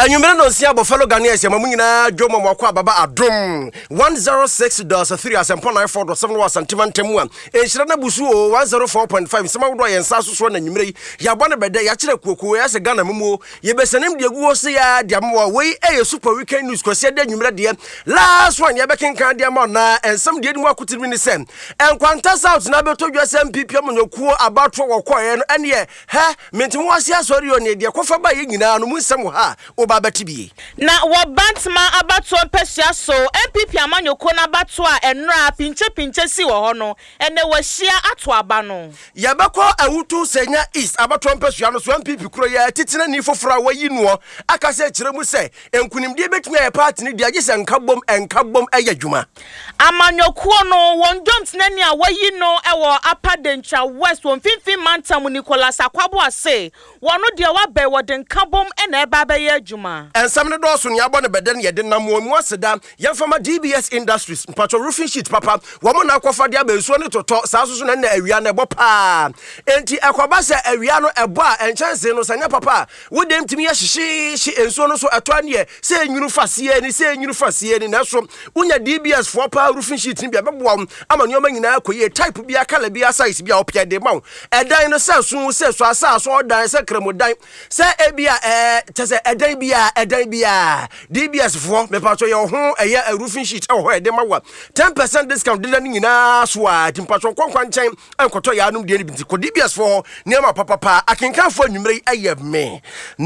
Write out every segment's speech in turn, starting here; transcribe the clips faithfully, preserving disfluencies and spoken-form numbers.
Anwumere no sia Buffalo Ghanaians yamamu nyina dwomo mwakwa baba adom one oh six point three asempo nine four point seven wasantima ntemu a enhyira na busu o one oh four point five sema wodo yensa soso na nwumere ya bɔ ne bɛdɛ ya kyerɛ kuokuo ya se Ghana mumu ye besanem de aguwo se ya de amwa wei eye super weekend news kwase de nwumere de last one ya bekenkan de amwa na ensam de enimu akotiri ni sem enkwanta south na beto dwasem ppm nyokuo abato wɔkɔɛ no ene ye he mentimu wase asori o ne de kofa ba ye nyina no mu nsem ha oba batibie na wo bantma abato pesia so M P P amanyoko na abato a enra pinche pinche si wo ho no ene wo hia ato aba no yabekɔ awutu senya east abato pesia no so M P P kuro ya titina ni fofora wayi no akase kyerɛ mu sɛ enkunimdie betumi ya party ni dia gye sɛ nkabom enkabom ɛyɛ dwuma amanyoko no won don't nani a wayi no ɛwɔ apadencha west won finfin mantam Nicholas Akwabo ase wono dia wa bɛ wo den nkabom ena ɛba bɛyɛ adwuma ensam ne dɔɔso ne abɔ ne bɛdɛ ne yɛde nam wɔ mu aseda yɛmfama D B S Industries mpacho roofing sheet papa wɔn na akɔfa de abensuo ne totɔ saa so so na na awia na ɛbɔ paa enti ɛkɔba sɛ awia no ɛbɔ a ɛnkyɛnse no sanya papa wo dem timi yɛhyehye hye ensuo no so ɛtɔ ne yɛ sɛ enwuru faseɛ ni sɛ enwuru faseɛ ni na so unya D B S for pa roofing sheet ni bia bɛboa ama nneɛma nyinaa kɔyɛ type bia color bia size bia opia de ma ɛdan no sɛ so sɛ so asa so ɔdan sɛ kremodan sɛ ebia ɛ kyɛ sɛ ɛdan bia ɛdan bia D B S for me pacho ye ho eye a roofing sheet e ho e de mawa ten percent discount de ni nyina so a timpacho kwankwan chen enkoto ya anum de ni binti ko D B S for niam papa pa akenkan fo nwumere aye me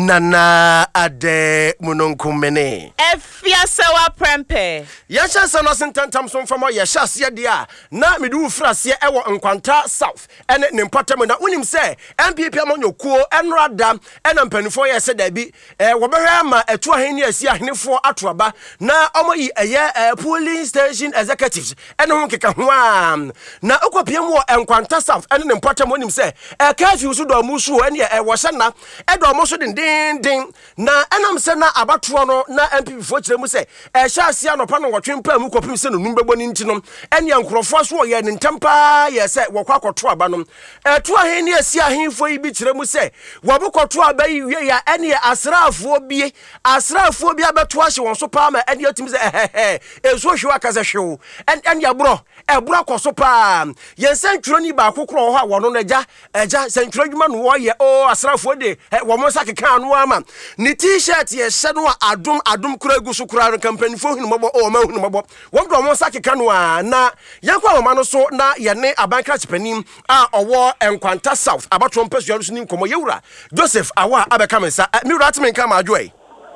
nana ade munonkumene efia sewa prempe ya chance no sentantam so mfama ya hyase de a na medu frase e wo nkwanta south ene ne mpatam na unim se M P P amonyokuo enrada ena mpanifo ye se da bi e wo behwe ma etu aheni asi ahenefo atoaba na omoyi eye polling station executives ene ho keka ho a na okopiem wo enkwanta south ene ne mpatam onim se e curfew so do musu ene e wo hye na e do mo so den den na enam se na abato no na M P P fo kire mu se e hye asia no pa no wotwempa mu kopim se no numbebo ni ntino ene ankrofo so ye ne ntempa ye se wo kwa akoto aba no etu aheni asi ahenfo yi bi kire mu se wo bokoto aba yi wie ya ene asrafo bie asrafo bia beto ahye won so pa ma ene atimi se ehehe ezo hwe akaza hwe en en ya bro e bro akoso pa ye sentwuro ni ba kokoro ho a wono no eja eja sentwuro adwuma no wo ye o asrafo de wo mo sakeka no ama ni t-shirt ye hye no adom adom kura egu so kura no company fo hunu mobo o ma hunu mobo wo do mo sakeka no a na yakwa ma no so na ye ne abankra chipanim a owo enkwanta south abato mpasuaro so ni nkomo yewura Joseph awa abeka mensa mi wura timi nka ma adwoe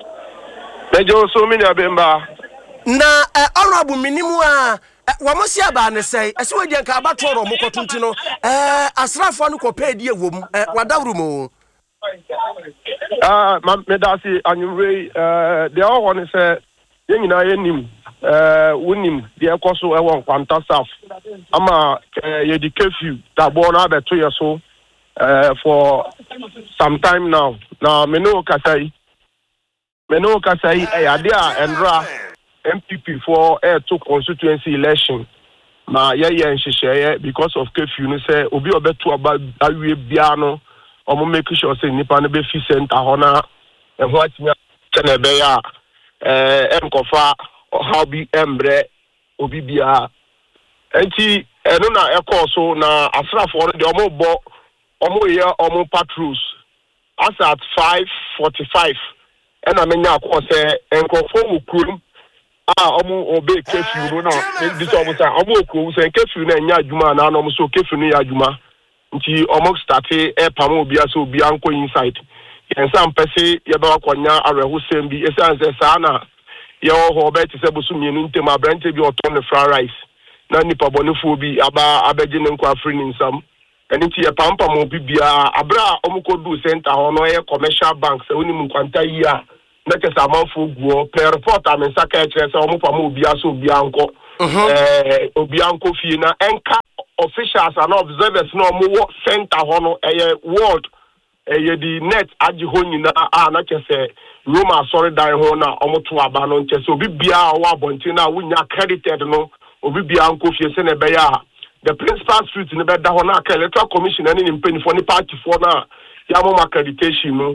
Mejo so many abemba na honorable minimu a wamosi aba ne sei ese wadi nka abato ro mo kotunti no eh asrafo no kopedi ewom wadawru mo ah me da si anwure eh de o ne se ye nyina ye nim eh wonim de ekoso e won kwanta staff ama ye di curfew da bo na abeto ye so uh, for some time now. Now, me know Kasai, me know Kasai, eh, adia Endra M P P for eh to constituency election. Ma yeah yeah share because of curfew. You say obi obetu about awie biano. Omo make sure say nipa ne be fi center hona. And what me chane be ya eh em kofa how be embre obi bia. Enti eno na ekọ so na asrafo de omo bo omo ye omo patrols as at five forty-five and I mean akọ say enko fo ukrum ah omo obey curfew no na this omo say omo ukrum say curfew na nya adwuma na omo so curfew no ya adwuma nti omo start e pam obi aso obi anko inside yensa mpese ye ba akonya areho sem bi esanse sa na ye ho be te se bosu mienu ntem abrante bi oton ne fried rice na nipa bonefo bi aba abeje ne nkwa free ni nsam eni ti ye pampa mo bibia abra omukodu center ho no ye commercial bank se oni mu kwanta yi a na ke sa manfo guo per report amensa ka kire se omo pam obi aso obi anko eh obi anko fie na enka officials and observers no mo center ho no eh world eh di net agi ho nyina a na ke se Roma sorry dan ho na omo to aba no nke se obi bia wa abonti na wunya accredited no obi bia anko fie se na be ya the principal street in the bed that one electoral commission and in penny for the party for now yamo accreditation no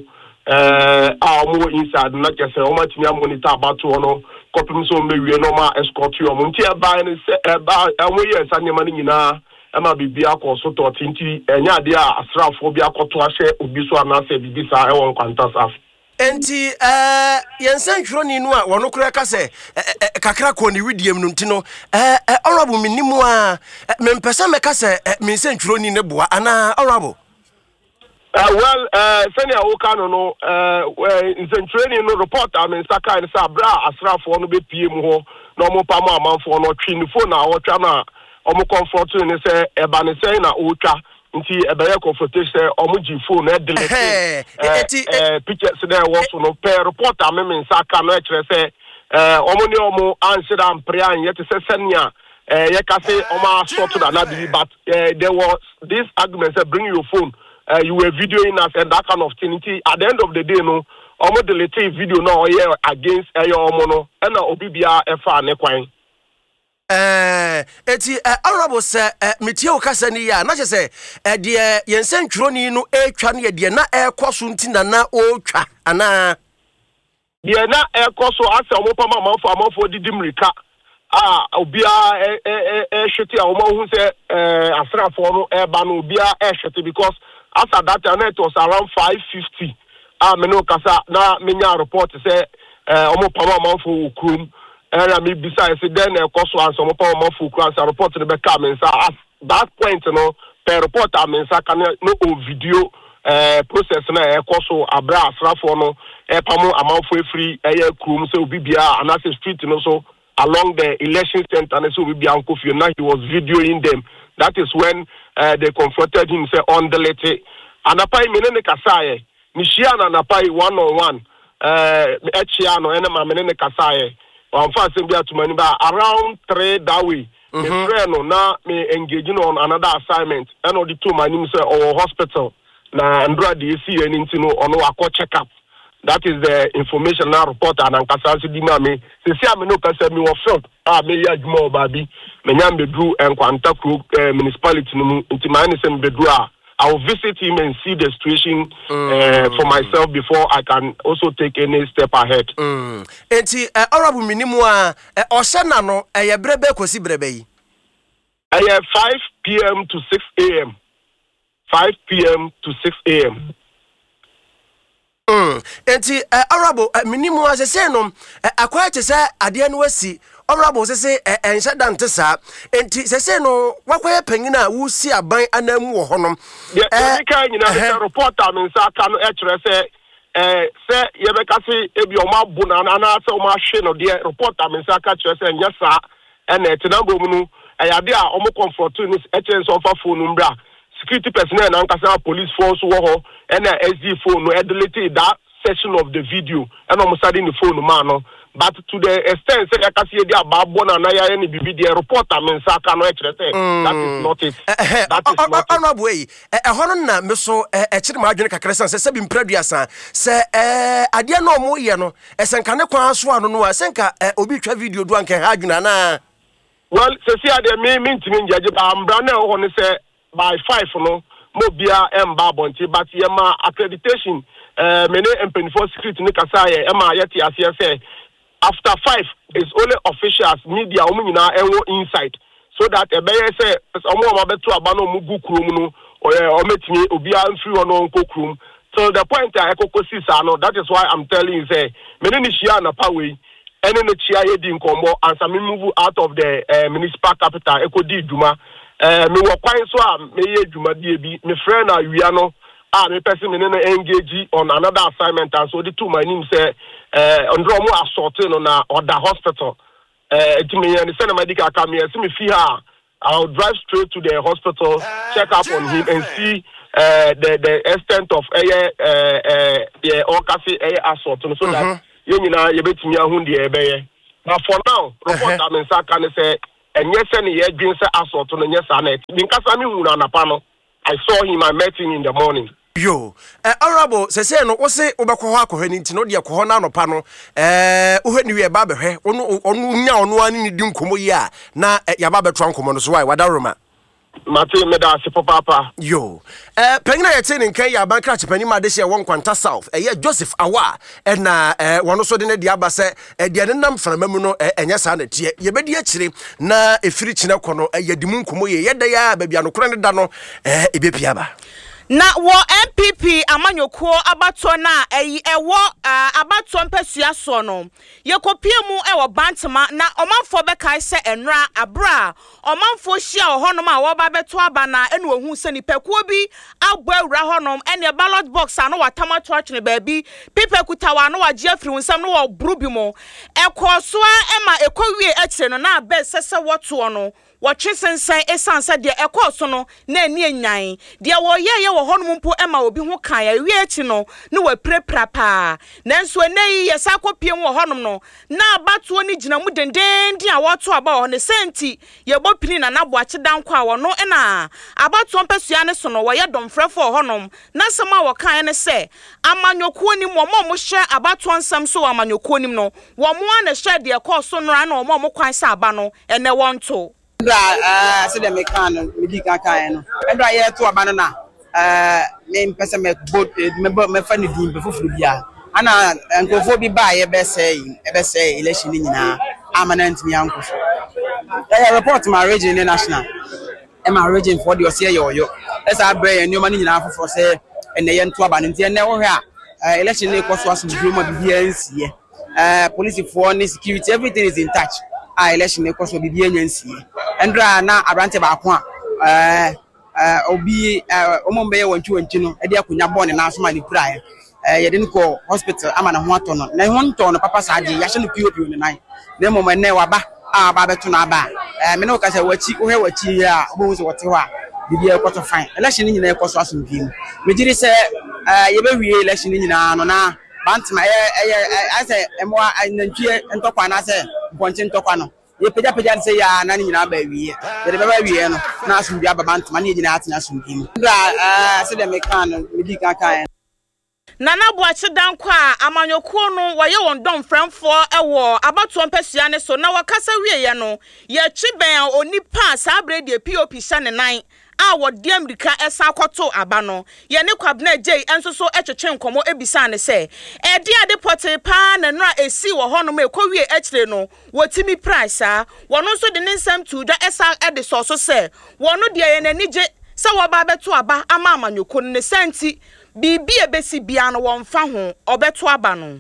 uh our inside not just say how much me monitor about to no copy so maybe no ma escort you on tia buy and say about and we yes and money na ama bibia ko so to tinti enya de a asrafo bia koto ahye obi so anase bibisa e won kwanta saf enti eh yensan hwroni no a wono kura ka se kakra ko ni widiem no ntino eh honorable minimu a mempesa meka se mensan hwroni ne boa ana honorable. Uh, well, uh, senior Okano no, uh, in training no report. I mean, Saka and Sabra, Asra for no be P M ho, no more Pama man for no chin phone now, or Chana, or more comforting, and say, Ebanese na Ucha, into a better confrontation, or Muji phone, eh, delete, pictures there was no pair report. I mean, Saka no say, uh, Omoni Omo answered and prayer, and yet to say, Senya, uh, Yakase, Oma, short to the but uh, there was this argument said, bring your phone. Uh, you were videoing us and that kind of thing. At the end of the day, no, almost delete video now here against uh, your mono and now Obibia Efa Nequine. Eh, eti honorable sir, metie o kasa ni ya na che se eh de yensen twroni no e twa ne de na e kwaso ntina na o twa ana de na e kwaso ase omo pama manfo amanfo didimrika ah obia e e e hwete a omo hu se eh asrafo no e ba no obia e hwete because as at that time it was around five fifty ah me no kasa na menya report say eh omo pama manfo ukrum and me besides then e kwaso an omo pama manfo ukrum as report no be come in at that point no per report am in sa kan no video eh process na e kwaso abra asrafo no e pamo amanfo free e krum say obi bia anase street no so along the election center and so obi bia nkofio na he was videoing them. That is when uh, they confronted him say on the lete anapai menene kasaye nishia na anapai one on one eh echiano ene ma menene kasaye amfa sem bia tumani ba around three that way me friend no na me engaging on another assignment and the two my name say our hospital na andra D C and intino ono akọ check up. That is the information now report and ankasa di ma me se se am no kasa me wo front ah me ya djuma obabi me nyam bedru enkwanta kru municipality no nti ma ne sem bedru a I will visit him and see the situation mm. uh, for myself before I can also take any step ahead. Mm. Enti uh, honorable minimu a uh, osana no uh, ye brebe kosi brebe yi. Uh, five p m to six a m five p m to six a m Mm. Enti uh, honorable uh, minimu a se no uh, akwa che se ade no wasi honorable se se enhye dante sa enti se se no wakwa panyina wo si aban anamu wo honom eh kan nyina se reporter men sa ka no e kire se eh se ye be ka se ebi o ma bu na na se o ma hwe no de reporter men sa ka kire se nya sa e na etinambo mu no e ya de a o mo comfort ni e kire se o fa phone mbra security personnel na nkasa police force wo ho e na S D phone no e delete that section of the video and o mo sade ni phone man no. But to the extent say akasi dey ababo na na ya ni bibi dey reporter men sa ka no e kire say that is not it. That is not it. Honorable e hono na me so e kire ma adwene kakra san se bi mpraduasa se eh ade na omo ye no e senka ne kwan so ano no a senka obi twa video do anka ha adwena na. Well se see ade me me ntimi njaje ba ambra na ho ne say by five no mo bia emba bonti but ye ma accreditation eh me ne empenifo security ne kasa ye e ma yeti ase say after five is only officials media omo nyina enwo inside so that e be say omo omo beto aba no mu gu krum no o metimi obi an free ono nko krum. So the point I ekokosi sa no, that is why I'm telling you say me ni shia na pawe ene no chia ye di nkombo and some move out of the uh, municipal capital ekodi djuma eh me wo kwan so a me ye djuma die bi me friend na wia no ah me person me no engage on another assignment and so the two my name say eh ondro mo assault no na other hospital eh it me and send medical come here see me fi ha I'll drive straight to the hospital check up on him and see uh the the extent of eh eh eh the okasi eh assault so mm-hmm. that you nyina ye betimi ahun de e beye na for now report am nsa kan say enye se ne ye dwen se assault no nye sa na bi nkasa mi hu na napa no I saw him, I met him in the morning. Yo, eh honorable, se se no wo se wo bekọ ho akọ ni ntino de akọ ho na anopa no eh wo hwani we ba behwe onu onu nya onu ani ni di nkomo yi a na ya ba betro nkomo no so wai wada roma. mate me da se papa yo eh pengina yete ne nkan ya banka chepani ma de hye won kwanta south eh Joseph Awa eh na eh wono so de ne dia ba se eh de ne nam framamu no eh enya sa na tie ye bedi akire na efiri chine kono eh yedimu nkomo ye yeda ya ba bia no kora ne da no eh ebepia ba na wo M P P amanyoko abato na eyi ewo abato mpesua so no yekopie mu ewo bantama na omanfo bekai se enra abra omanfo hia ohonom a wo ba beto aba na enu ohu se nipekuo bi agbo awura honom ene ballot box ano watama to atwene baabi pipe kutawa no wagye afiri nsam no wo brubi mo ekosoa ema ekowie akire no na be sese woto no watwe sensan esansa de ekoso no na ani enyan de wo ye ye wo honom mpo ema obi ho kan ya wie achi no ne wa preprapa nanso eneyi ye sakopie wo honom no na abato ni gina mu denden a woto aba ho ne senti ye bopini na nabo achi dankwa wo no na abato mpesua ne so no wo ye domfrefo honom na sama wo kan ne se amanyokuo ni mo mo hye abato nsam so amanyokuo ni no wo mo ana hye de ekoso no na mo mo kwan sa aba no ene wonto Ndra ah se de mekan medi kan kan no ndra ye to aba no na eh me mpese me boat me me fa ne din be foforo bia ana nkofo bi ba ye be say e be say election ni nyina amanant mi ankofo eh report my region national e my region for the ose ye oyo esa abre ni o ma ni nyina foforo se ene ye nto aba no nti ene wo hwe a election ni koso aso bi ma bibia nsie eh police for ni security everything is in touch a election ne koso bibia nyansie endra na abrante ba ko a eh eh obi omombe ye wontu wontu no e de akonya bone na so ma ni kura eh ye de nko hospital ama na ho ato no na ho nto no papa saade ya hye no P O P no nan na mom ne waba a ba beto na ba eh me no ka se wachi wo he wachi a obo so wote ho a bibia koto fine election ni nyina koso aso bi mu me jiri se eh ye be wie election ni nyina no na bantima eh eh ase emo anantwie ntokwa na se bonche ntokwa no ye peja peja se ya na ni nyina ba wie ye de ba wie no na asumbi aba bantima na ye nyina atena asumbi mu ndra eh se de me kan no me di kan kan Nana Boachi dankwa amanyokuo no waye won dom fremfo ewo abato mpesua ne so na wakasa wie ye no ye chiben onipa sabre de P O P hye ne nan a wodi Amerika esa akoto aba no ye ne kwabna J enso so etwetwe nkomo ebisa ne se e de ade pote pa na nra esi wo hono ma ekowie akire no wotimi price a wono so de ne nsam tuda esa ede so so se wono de ye nanije se wo ba beto aba ama amanyoko ne senti bibi ebesi bia no wonfa ho obeto aba no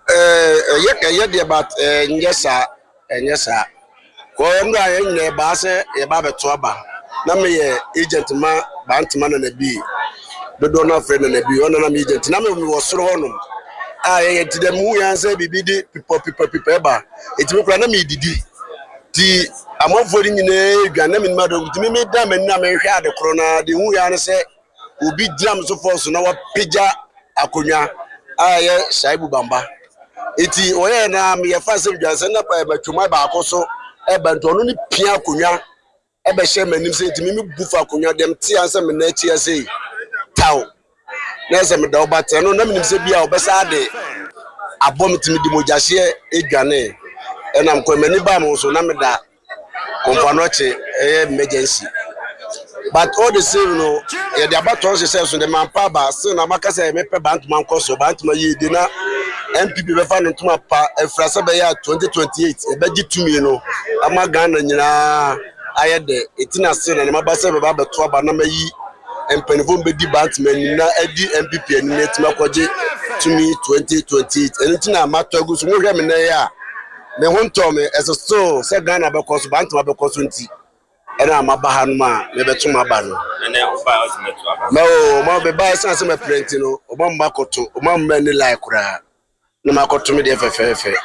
eh ye ye de about eh nyesa nyesa ko ndo aye ne ba se e ba beto aba na me ye agent ma bantma na nabi dodo na friend na nabi ona na me agent na me wo soro hono a ye ti dem hu yan se bibi di pipo pipo pipo ba etimi kura na me didi ti amofori nyine dwa na me ma do ti me da me na me hwe ade kro na de hu yan se obi dram so force na wa peja akonya aye Shaibu Bamba eti oye na me ye fa se dwanse na pa batwuma ba akoso e banto ni pia akonya e be she manim se eti me bufa akonya dem ti anse me na chi ase taw na se me da obate no na menim se bia obesa de abom timi di mojahye edwane e na mko mani ba mo so na me da konfanoche e emergency. But all the same, no, yeah, the about to say so the man paba, so na maka say me pe bank man koso, bank ma ye de na M P P be fa no tuma pa e frasa be ya twenty twenty-eight e be gi tumi no ama Ghana nyina aye de etina se na ma ba se be ba be to aba na ma yi empenifo be di bank man na edi M P P ni netima koje tumi twenty twenty-eight etina ma to agu so mo hwe me na ya me ho nto me eso so se Ghana be koso bank ma be koso nti ena amabaha no ma me beto ma ba no ene oba ultimate aba no ma be ba san se me print no oba mba koto oba mba ni like kura na makoto me de fefefe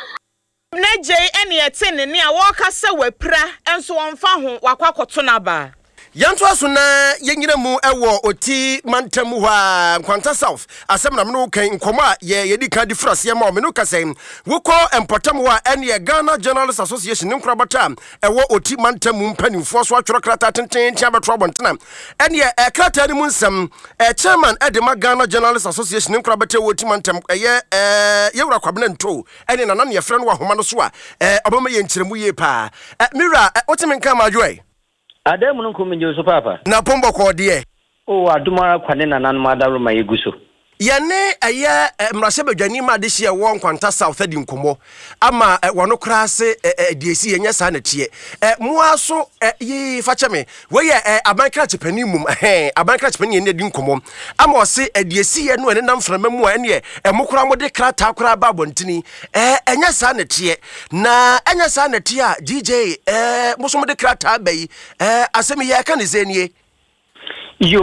na J ene ete ne ne a wo kasa wapra enso wonfa ho wakwakoto na ba yanto aso na yenyina mu ewo oti mantam ho a Nkwanta South asem na me no kan nkomo a ye yedi kan difference ye ma o me no kasen woko empotam ho a ene Ghana Journalists Association nkura bata ewo oti mantam mpanimfo so atworo krata tenten tia beto abontena ene e krata ni mu nsem e chairman edema Ghana Journalists Association nkura bata oti mantam ye eh yewura kwabena nto ene na na ne frɛ no wa homa no so a eh obama ye nkyeremu ye pa mira otimenka majoy Adam no come Joseph Papa. Na pombo ko de. Oh, adumara kwane na nanu madaru ma yeguso. Yene eye mrase badwani ma de hye won kwanta south adi nkomo ama wono krase diesi yenye sa na tie muaso yi facheme we ye abankra chepani mum eh abankra chepani ye di nkomo ama o se diesi ye no ene nam frama mu ene e mukura mo de krata kura ba bontini eh enye sa na tie na enye sa na tie a D J eh muso mo de krata bayi eh asemi ye ka ne zenie Yo,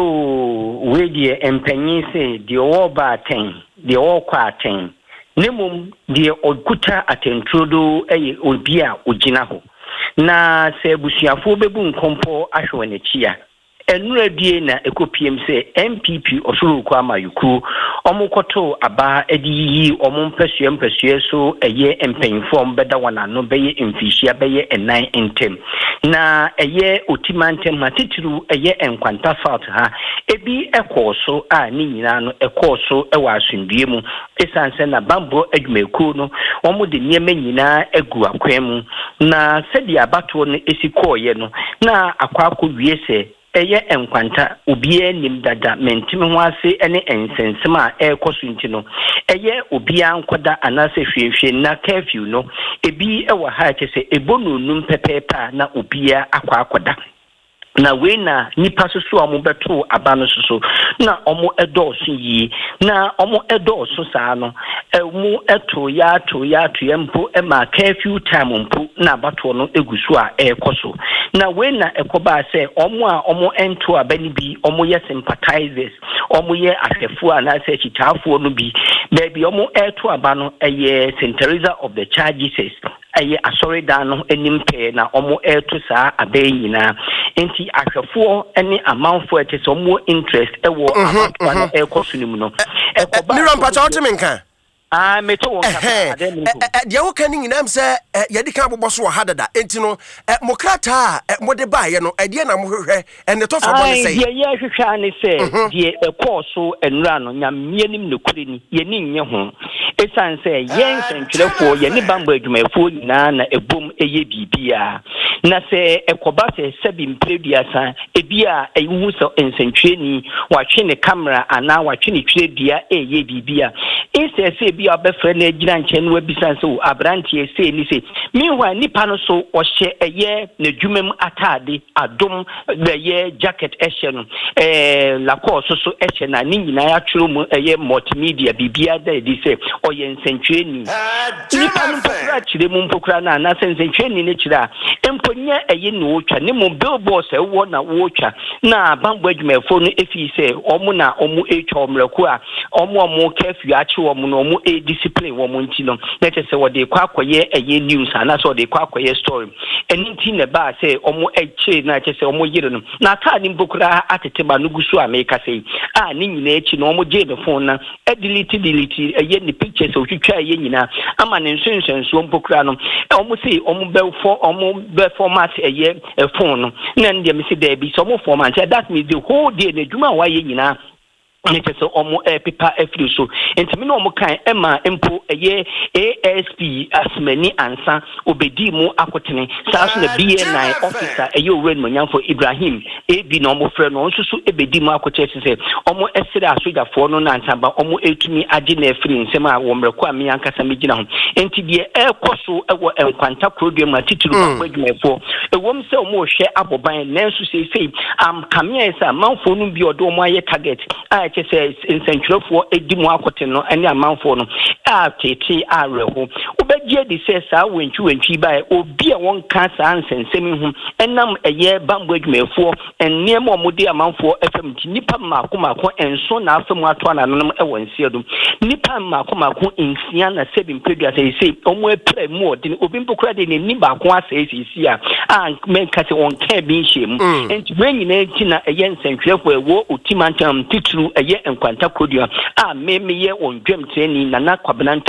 we dear empenny say the all batten, the all quarten. Nemum, the Okuta attentrodo a obia ujinaho. Na se busiafo bebun kompo ashwane chia. Enura die na ekopiem se M P P osuru kwa mayuku omukoto aba ediyi omumpesue mpesue so eye empenfo mbeda wana no beye mfishia beye enan entem na eye otimantem matitiru eye enkwanta south ha ebi ekoso a ni nyina no ekoso ewa asundue mu esanse na bambo adwumaku no omo de niema nyina egu akwemu na sedi abato no esikoye no na akwako wiese eye enkwanta obie nim dada mentime ho ase ene ensensema ekoso ntino eye obia nkoda anase hwehwe na curfew no ebi ewa ha kese ebonu num pepepa na obia akwa akoda na we na nipa soso amu beto abano soso na omo edoso yi na omo edoso saa no emu eto ya to ya to yempo e ma curfew time mpo na bato no egusu a ekoso na we na ekoba se omo a omo ento abani bi omo ye sympathizers omo ye ahwefo a na se chitafo no bi baby omo eto abano eye Saint Teresa of the Charges aye asori dano enimpe na omo eto saa abe nyina enti ahwefo ene amanfo ete so mo interest ewo amanfo na ekoso nimu no ekoba Miriam Pacha otimenka ah meto won ka ade mu de wo kan nyina am se yedi kan boboso wo hadada enti no mokrata mo de baaye no ede na mo hwehwe ene to fo bon sei ye ye hwehwa ne se de ekoso enura no nyamie nim ne kure ni ye ni nye ho esan se yen sentwerefo ye ne bambo adwumafo nyina na ebom eye bibia na se ekoba se sebi mpredua ebia ewu so ensentweni watwe ne camera ana watwe ne twerɛdua eye bibia ese se bia obefre na agina nche no abisan so abrantie se ni se meanwhile nipa no so ohye eye na dwumam atade adom beye jacket ehye no eh la course so ehye na ni nyina ya twero mu eye multimedia bibia da di se oye nsentweni nipa no pokra kire mu pokra na na nsentweni ne kira emponya eye no otwa ne mu billboards e wo na wo otwa na bambo adwumafo no efi se omo na omo etwa omrako a omo omo curfew achi omo no omo e discipline omo nti no na tese wo de kwa akoye eye news ana so de kwa akoye story eni nti ne ba se omo eche na tese omo yire no na ta ni mbokura ateteba no gusu America sei a ni nyina echi no omo je the phone na e delete delete eye ni pictures otwitwa eye nyina ama ne nsensенсо mbokura no omo sei omo be for omo be format eye phone no na ndie me se there be so omo format that means the whole day na dwuma wa ye nyina nkeso omo e paper efiri so entimi no omo kan ema empo eye A S P asmani ansa obedi mu akotene saso na B N I officer eye owen monyamfo Ibrahim e bi no omo frɛ no nsusu ebedi mu akote sese omo esere asoja fo no na ntamba omo etumi agi na efiri nsem a wo mreko ame ankasa megina ho enti de e koso ewo enkwanta program atituru bagwadwumefo ewom se omo hwɛ aboban nanso sese am kamia esa manfo no bi odo omo aye target a kese nsentwerefo edi mu akote no ene amanfo no a tete areho obegye di se sa wentwi wentwi ba obi a won ka sa nsensemi hu enam eye bambo adwumefo enne mo mode amanfo fm ti nipa mako mako enso na afem ato ananom e wonsie do nipa mako mako ensia na sebi mpedua se se omo epre mu odi obi mpokura de ne ni ba ko asesisi a a menka se won ka bi nhiem enti wenyi na enti na eye nsentwerefo ewo otimantam titru eye enkwanta kodua a meme ye ondwem treni na na kwabenanto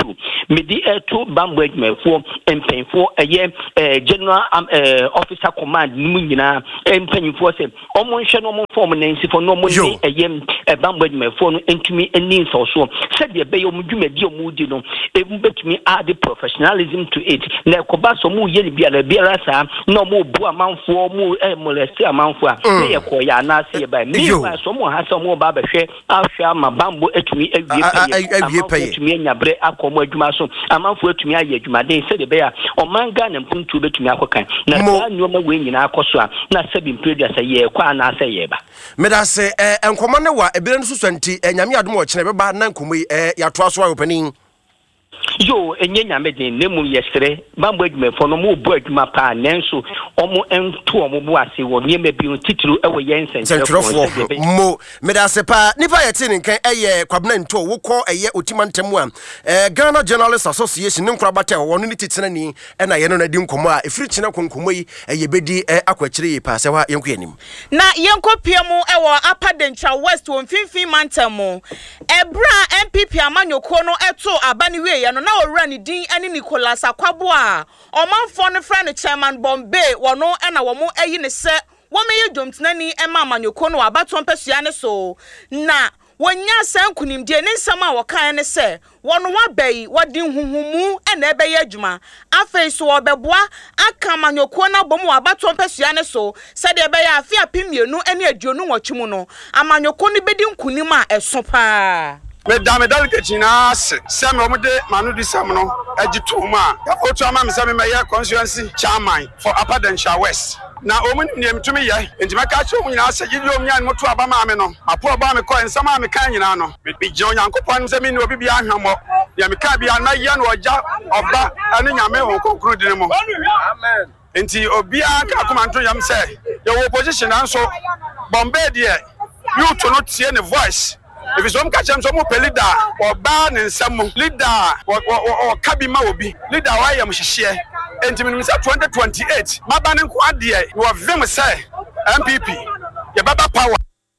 medi eto bambo adwumafo empenfo eye general officer command nimu nyina empenfo se omo nhwe no mo form nansi fo no mo ni eye bambo adwumafo no entumi eni nso so se de be yo mdwumadi o mu di no ebu betumi add professionalism to it na koba so mu ye bia na bia sa no mo bu amanfo mu e molesti amanfo a ne ye ko ya na se ye ba mi ba so mo ha so mo ba behwe ahwe ama bambo etumi awie peye etumi enyabre akomo adwuma so amanfo etumi aye adwuma den se de be ya omanga na mpuntu betumi akokan na sa nyoma we nyina akoso a na sabi mpredia se ye kwa na se ye ba meda se enkomo ne wa ebire no susanti enyame adom o kene beba na nkomo ya to aso ayopanin yo enye nyame den nemu yesere bambo adwumafo no mo bu adwuma pa nanso omo ento omo bu ase wo nyeme bi titulu ewo yensen sentrofo mo medasepa nipa yete nkan eye kwabna nto wokọ eye otimantemu a eh Ghana Journalists Association ne nkura bata wo no ni titena ni na ye no na di nkomo a efiri kina konkomo yi eye bedi akwakire yi pa se wa yenko yanim na yenko piemu ewo Apadentra West wo mfimfin mantemu ebra M P P amanyoko no eto abani we ya no na owura ni din ani Nicholas Akwabo a omanfo no fra no chairman Bombay wono na wo mo ayi ne se wo meye dwomtenani ema amanyoko no abato mpasua ne so na wonya sankunimdie ne nsam a wokan ne se wono wabai wadi huhumu na ebeye adwuma afei so obeboa aka amanyoko na bom abato mpasua ne so se de ebeye afia pimienu ene aduonu nwotwemu no amanyoko no bedi nkunim a eso pa me dame delegate na se se me omde manu di sam no agitoma o to ama me se me me constituency chairman for Apadentra West na omun ni mtumi ye enti maka cho mu nyina se gidi om nyan moto aba ma me no apo aba me ko nsama me kan nyina no me gye onyankopon se me ni obi bia hwamo ya me ka bia na ye no oja oba ane nyame ho konkuru di mo amen enti obi aka komanto yam se ye wo opposition anso Bombay de you to not see any voice. If it's some catch them some leader or ban and some leader or or kabima obi leader why am share and twenty twenty-eight ma ban nko ade you are vim say M P P your baba power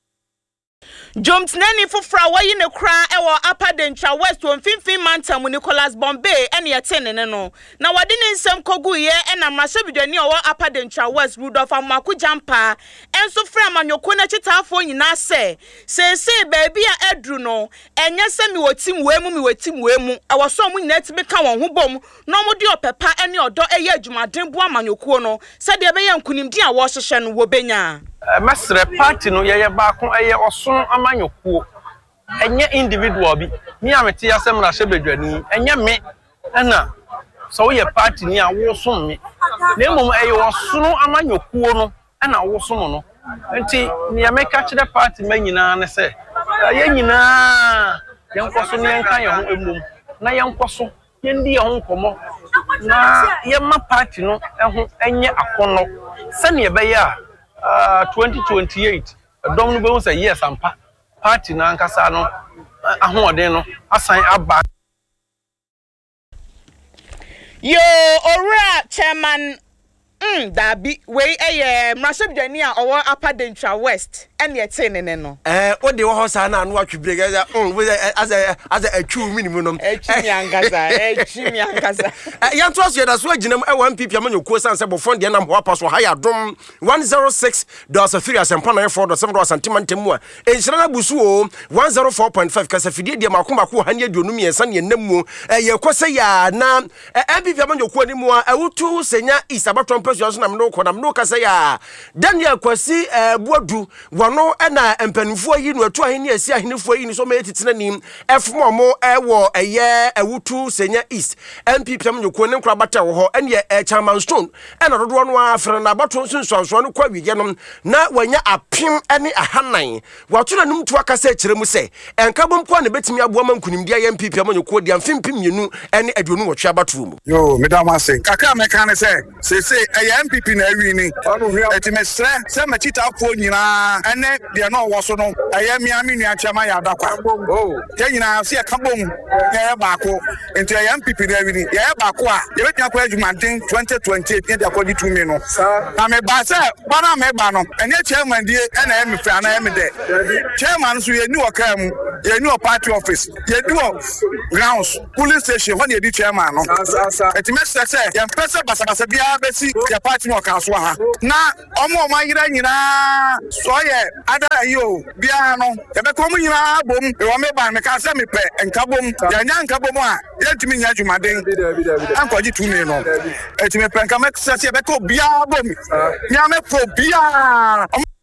Jomtnani fufra wayi ne kra ewo Apadentra West wo mfimfin mantam Nicholas Bombay ene yetene ne no na wade ne nsem kogu ye ena mrashe bidwani owo Apadentra West Rudolph Amaku Jampa enso fra amanyoko na chitafo nyina se se se baabi a edru no enye se mi wotim wemu mi wotim wemu ewo so mu nyina tibe ka won ho bom no mo de opepa ene odo eye adwumaden bu amanyoko no se de be ye nkunimdi a wo hyehye no wo benya mesre party no yeye ba ko eye oson amanyoko enye individual bi mi amete asem na hyebedwani enye me na so ye party ni a wo som me na mum eye oson amanyoko no na wo som no enti ni ameka kire party manyina ne se ye nyina yenkoso ne enka ye ho emum na yenkoso yendi ye ho nkomo na ye ma party no eho enye akono se ne be ya Uh, twenty twenty-eight dom no be say yes ampa party na nkasa no ahoden no asan aba yo ora chairman mm dabi we eye mrashabdani a owo Apadentra West ene yetene ne no eh ode wo hosa na anu atwubre ga mm as as atwu minimum no etimi angaza etimi angaza yan to aso da so aginam e one P P amanyoko sanse bofon de nam ho apaso ha ya dom one oh six point three asempa nine four point seven santimantemu a enhyira na busu o one oh four point five kasa fidie de makomako ha ne aduonu miensa ne nnamu ye kwose ya na M P P amanyoko ni mu a ewutu senya isabato mpasuaso na mno ko na mno kasa ya Daniel Kwasi buadu wono na empanifo yi no atu ahini asi ahinifo yi ni so me titena nim efmo mo ewo eye ewutu senya east M P P amanyoko ne nkura bata wo ho ene e chairman stone ena dodo no afre na bato nsunsuanso no kwa wiye no na wanya apim ene ahanan wato na num to akasa kire mu se enka bom kwa ne betimi aboa mankunim dia M P P amanyoko dia mfimpim mienu ene aduonu wo twa bato mu yo medam ase kaka meka ne se se se eye M P P na awi ni etimesre se machita afo nyina ene de no wo so no eye mi ami nua chama ya dakwa oh ye nyina se ka bom ye baako enti eye M P P na awi ni ye baako a ye betia kwa adwumaden twenty twenty-eight ne de akodi two me no na me ba se bana me ba no enye chairman die ena e me fra na e me de chairman so ye ni wo ka mu ye new party office ye do grounds police station when ye di chairman no eti me say say ye pese basa basa bia be si ye party no kan so ha na omo omo yira nyina so ye ada yo bia no ye be ko mu nyina bom e wo me ban me ka say me pe enka bom ya nya enka bom a ye timi nya dwumaden ankoji tu me no eti me pe enka me say ye be ko bia bom nya me fo bia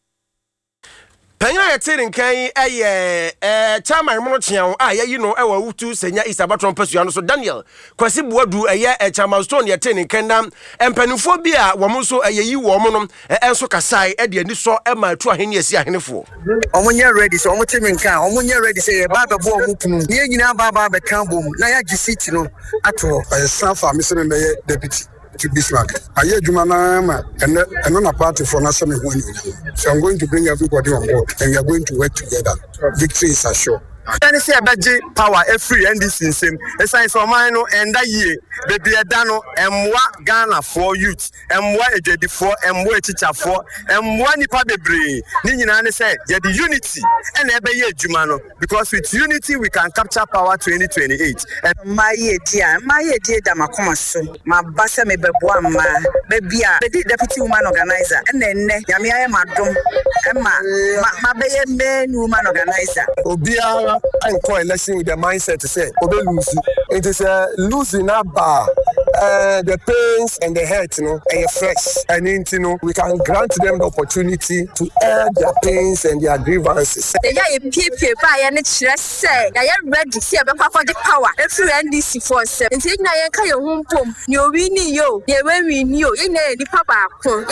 Penya yetirin kan eye eh chairman mo chian a ye no e wa wutu senya isabatron pasua no so Daniel Kwasi Buadu eye e chairman stone yetirin kan na empanifo bi a wo mo so eye yi wo mo no enso kasai e de ani so e ma tu ahene asi ahenefo omonye ready so omo timin kan omonye ready say e ba be bo omo kunu ye nyina ba ba be kan bom na ya gisiti no ato e safa me se me be deputy to Bismarck. I hear Jumana and and on a party for national one. So I'm going to bring everybody on board and we are going to work together. Victory is assured. Then say abaje power every N D C nsem e sign for mine no enda ye bebi eda no emwa Ghana for youth emwa ejedi for emwa teacher for emwa nipa bebre ni nyina ne say ye the unity and ebe ye adwuma no because with unity we can capture power twenty twenty-eight my ye dia my ye dia da makoma so ma basa me beboa ma bebi a be deputy woman organizer and enne yame aye madom e ma ma be ye main woman organizer Obia and call election with the mindset to say obe lose it is a losing up bar uh, the pains and the hurt, you know, and fresh and you know we can grant them the opportunity to air their pains and their grievances. Yeah, you people buy any stress say I am ready see about the power every N D C for seven and take na yen ka your home pom you win yo ye we win yo in the papa ko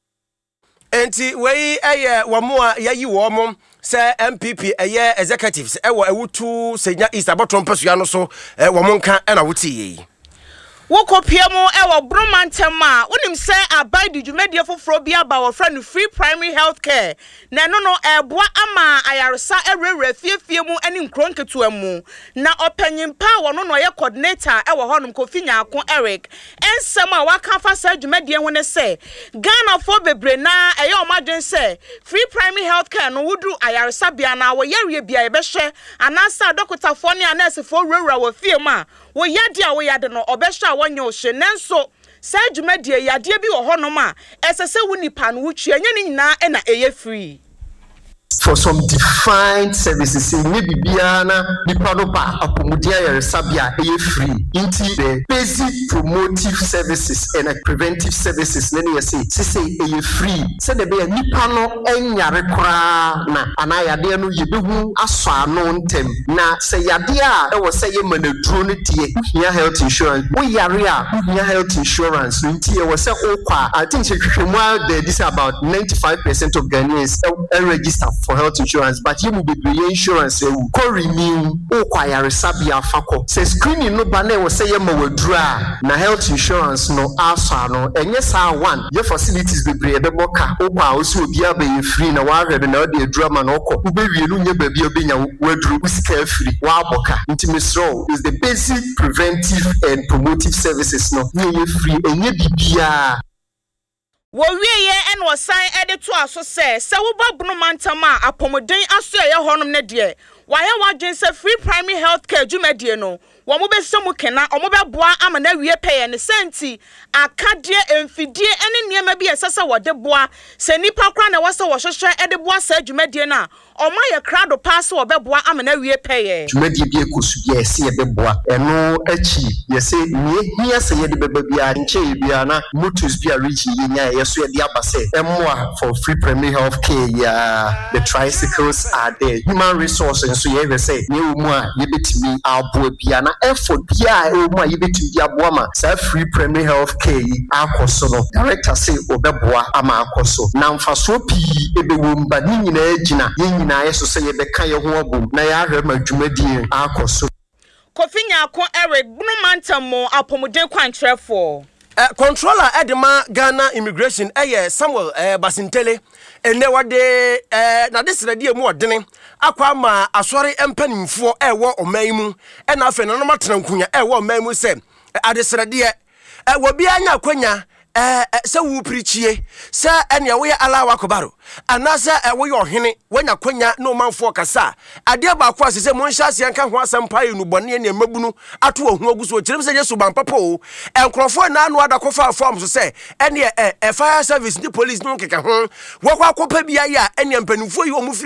enti we eye wamo a yayi wo mo se M P P eye executives e wo ewutu senya East Abotron pasua no so e wo mo nka e na wuti yi Wokopia mo e wo bromantem a wonim se abai di dwumadie foforo bia ba wo fra no free primary health care na no no eboa ama ayaresa ewrewre fiefie mu ani nkronketu amu na opanyimpa wo no no ye coordinator e wo honum Kofi Nyaako Eric ensem a waka fa sa dwumadie ho ne se Ghana for bebre na eye o madwen se free primary health care no wudu ayaresa bia na wo yawie bia ye behwe anasa doctor fo ne nurse fo rewra wo fie mu a wo yade a wo yade no obehwe wanyo hye nenso sa dwumadie yade bi wo honom a esese wo nipa no wutwe anya ni nyina e na eye free for some defined services in Bibiana, Nipadopa, Apomudia, Sabia, a free into the basic promotive services and preventive services. Then you say, say, a free. Said the be a Nipano and Yarekra, na, and I had no you aswa known tem. Na say Yadia, I was saying, Manadronity, here health insurance. We are here health insurance. Until I was say, Opa, I think this is about ninety-five percent of Ghanaians register for health insurance, but you will be insurance. You will renew. Oh, choir sabia fako. Say screening no banner will say you will draw. Na health insurance no asa no. And yes, I one. Your facilities be brave. The boka. Opa also be able free. Na ware na the drama no ko. Ube wielu nye baby obinya wedru. Uske free. Wa boka. Intimacy is the basic preventive and promotive services no. Nye free. Enye bibia. Wo wieye en wo san ede to aso se se wo babunu mantama apomoden aso ye honom ne de wa he wadwen se free primary health care dwumadie no wo mo be semu kena o mo be boa ama na wie peye ne senti akade emfidie ene niema bi esese wo de boa se nipa kra na wo se wo hwehwe ede boa sa dwumadie na o ma ye krado pass wo be boa ama na wie peye dwumadie bi ekosu bi ese ye be boa eno achi ye se nie hia se ye de beba bia nche bia na motus bia reach ye nya ye so ye de abase emwa for free primary health care ya the tricycles are there human resources so ye say ye mu a ye betimi abo bia na effort bia e mu a ye betimi bia boa ma sa free primary health care akoso no director say obeboa ama akoso na mfaso pi ebewo mba ni nyina agina ye nyina ye so say ye beka ye ho abom na ya ahwe madwumadie akoso Kofi Nyaako Eric Brumantam apomuden kwantrefo Uh, controller Edema Ghana Immigration eh Samuel eh Basintele ene wade eh na this ready mu odene akwa ma asori empanimfo eh wo omaimu eh na afa na no matena nkunya eh wo omaimu se adesrede eh wo bia nya kwanya eh se wu prichie se ene wo ye alawa kobaro anase e wo ye ohene wanya kwanya no manfo kasa ade ba ko asese mo nhya ase nka ho asampa enu bone ne mabunu ato ohu aguso kirem se Yesu bampapo enkrofo na anu ada kofa form so se ene e fire service ni police no keka ho wo kwa kopa bia ya ene mpanufo yi o mu